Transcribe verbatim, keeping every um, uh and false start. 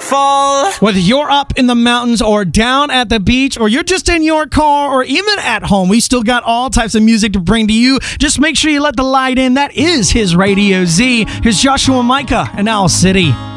fall. Whether you're up in the mountains or down at the beach, or you're just in your car or even at home, we still got all types of music to bring to you. Just make sure you let the light in. That is his Radio Z. Here's Joshua Micah in Owl City.